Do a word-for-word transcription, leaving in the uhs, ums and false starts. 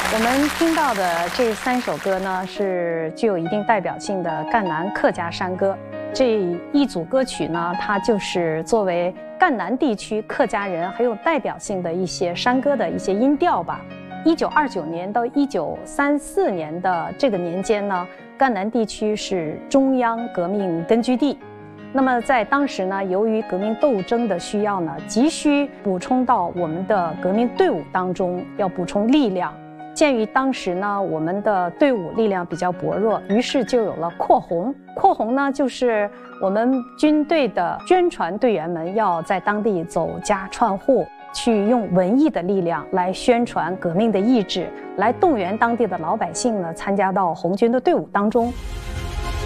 我们听到的这三首歌呢，是具有一定代表性的赣南客家山歌。这一组歌曲呢，它就是作为赣南地区客家人很有代表性的一些山歌的一些音调吧。一九二九年到一九三四年的这个年间呢，赣南地区是中央革命根据地。那么在当时呢，由于革命斗争的需要呢，急需补充到我们的革命队伍当中，要补充力量。鉴于当时呢，我们的队伍力量比较薄弱，于是就有了扩红。扩红呢，就是我们军队的宣传队员们要在当地走家串户，去用文艺的力量来宣传革命的意志，来动员当地的老百姓呢参加到红军的队伍当中。